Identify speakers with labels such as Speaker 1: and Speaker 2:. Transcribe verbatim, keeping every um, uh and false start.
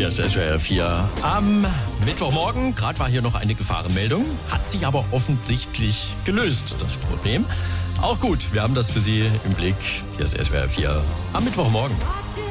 Speaker 1: Hier ist S W R vier am Mittwochmorgen. Gerade war hier noch eine Gefahrenmeldung, hat sich aber offensichtlich gelöst, das Problem. Auch gut, wir haben das für Sie im Blick. Hier ist S W R vier am Mittwochmorgen.